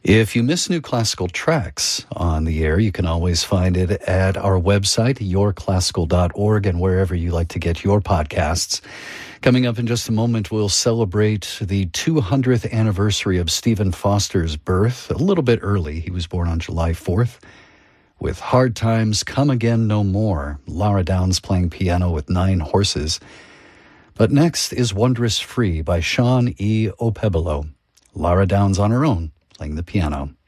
If you miss new classical tracks on the air, you can always find it at our website, yourclassical.org, and wherever you like to get your podcasts. Coming up in just a moment, we'll celebrate the 200th anniversary of Stephen Foster's birth, a little bit early. He was born on July 4th. With Hard Times Come Again No More, Laura Downs playing piano with 9 horses. But next is Wondrous Free by Sean E. Opebolo. Laura Downs on her own, playing the piano.